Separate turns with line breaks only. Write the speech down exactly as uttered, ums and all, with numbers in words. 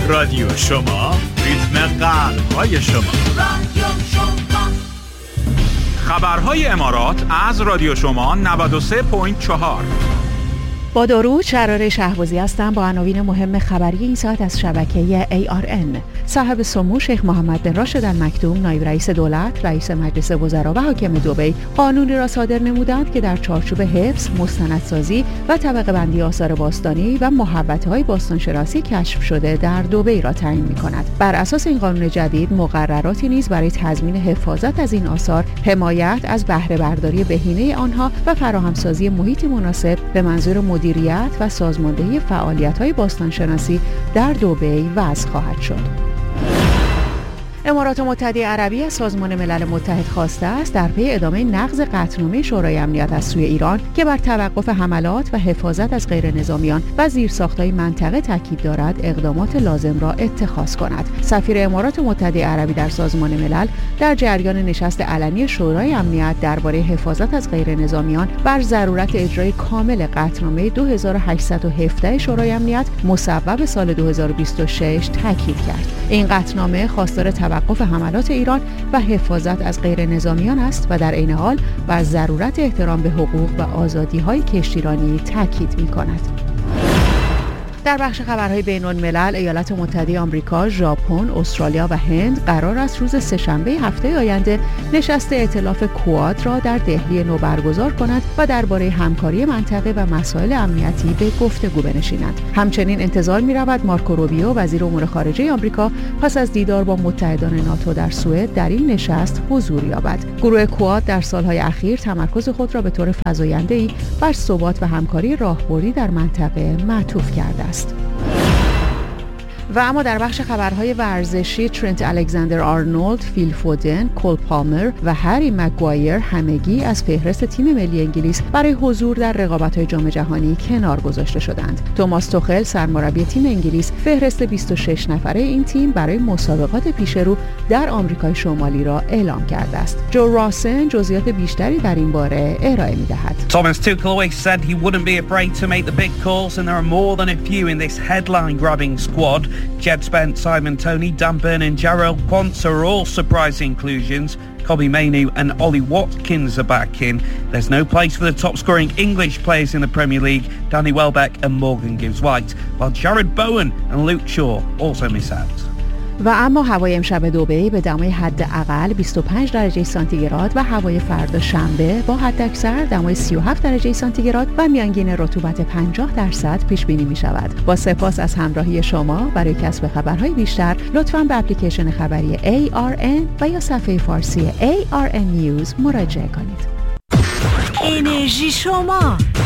رادیو شما، ریتم قلب‌های شما. رادیو شما. خبرهای امارات از رادیو شما نود و سه ممیز چهار.
با درود، شراره شهبازی هستم با عناوین مهم خبری این ساعت از شبکه ای آر ان. صاحب سمو شیخ محمد بن راشد ال مکتوم، نایب رئیس دولت، رئیس مجلس وزرا و حاکم دبی قانونی را صادر نمودند که در چارچوب حفظ، مستندسازی و طبقه بندی آثار باستانی و محوطه‌های باستانشناسی کشف شده در دبی را تعیین می‌کند. بر اساس این قانون جدید، مقرراتی نیز برای تضمین حفاظت از این آثار، حمایت از بهره برداری بهینه آنها و فراهمسازی محیطی مناسب به منظور مدیریت و سازماندهی فعالیت‌های باستانشناسی در دبی وضع خواهد شد. امارات متحده عربی از سازمان ملل متحد خواسته است در پی ادامه نقض قطعنامه شورای امنیت از سوی ایران که بر توقف حملات و حفاظت از غیرنظامیان و زیرساخت‌های منطقه تاکید دارد، اقدامات لازم را اتخاذ کند. سفیر امارات متحده عربی در سازمان ملل در جریان نشست علنی شورای امنیت درباره حفاظت از غیرنظامیان بر ضرورت اجرای کامل قطعنامه دو هزار و هشتصد و هفده شورای امنیت مصوب سال دو هزار و بیست و شش تاکید کرد. این قطعنامه خواستار توقف حملات ایران و حفاظت از غیر نظامیان است و در عین حال بر ضرورت احترام به حقوق و آزادی‌های کشتیرانی تاکید می‌کند. در بخش خبرهای بین‌الملل، ایالات متحده آمریکا، ژاپن، استرالیا و هند قرار است روز سه‌شنبه هفته آینده نشست ائتلاف کواد را در دهلی نو برگزار کنند و درباره همکاری منطقه و مسائل امنیتی به گفتگو بنشینند. همچنین انتظار می‌رود مارکو روبیو، وزیر امور خارجه آمریکا، پس از دیدار با متحدان ناتو در سوئد در این نشست حضور یابد. گروه کواد در سالهای اخیر تمرکز خود را به طور فزاینده‌ای بر ثبات و همکاری راهبردی در منطقه معطوف کرده است. و اما در بخش خبرهای ورزشی، ترنت الکساندر آرنولد، فیل فودن، کول پالمر و هری مگوایر همگی از فهرست تیم ملی انگلیس برای حضور در رقابت‌های جام جهانی کنار گذاشته شدند. توماس توخل، سرمربی تیم انگلیس، فهرست بیست و شش نفره این تیم برای مسابقات پیشرو در آمریکای شمالی را اعلام کرده است. جو راسن جزئیات بیشتری در این باره ارائه می‌دهد.
Thomas Tuchel always said he wouldn't be afraid to make the big calls, and there are more than a few in this headline-grabbing squad. Jed Spence, Simon Toney, Dan Burn and Jarrell Quansah are all surprise inclusions. Kobbie Mainoo and Ollie Watkins are back in. There's no place for the top-scoring English players in the Premier League, Danny Welbeck and Morgan Gibbs-White, while Jared Bowen and Luke Shaw also miss out.
و اما هوای امشب دبی به دمای حداقل بیست و پنج درجه سانتیگراد و هوای فردا شنبه با حداکثر دمای سی و هفت درجه سانتیگراد و میانگین رطوبت پنجاه درصد پیش بینی می شود. با سپاس از همراهی شما. برای کسب خبرهای بیشتر لطفاً به اپلیکیشن خبری ای آر ان و یا صفحه فارسی ای آر ان News مراجعه کنید.
انرژی شما